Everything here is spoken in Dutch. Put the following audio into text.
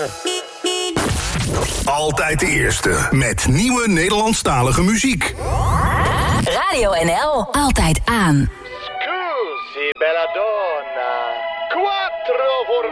Altijd de eerste met nieuwe Nederlandstalige muziek. Radio NL. Altijd aan. Scusi, bella donna. 4 voor